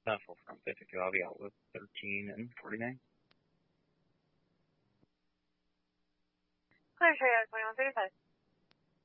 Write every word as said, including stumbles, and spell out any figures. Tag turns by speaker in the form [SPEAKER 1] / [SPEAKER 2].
[SPEAKER 1] Central from fifty-two, I'll be out with thirteen and forty-nine.
[SPEAKER 2] Clear, twenty-one thirty-five.